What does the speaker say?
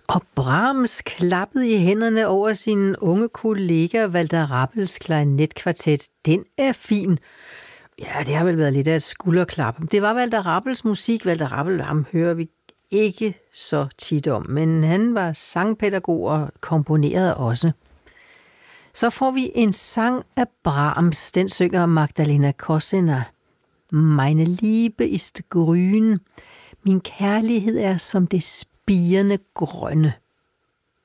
Og Brahms klappede i hænderne over sin unge kollega Walter Rappels klarinetkvartet. Den er fin. Ja, det har vel været lidt af et skulderklap. Det var Walter Rappels musik. Walter Rappel, ham hører vi ikke så tit om, men han var sangpædagog og komponerede også. Så får vi en sang af Brahms. Den synger Magdalena Kosener. Meine Liebe ist grün. Min kærlighed er som det spirende grønne.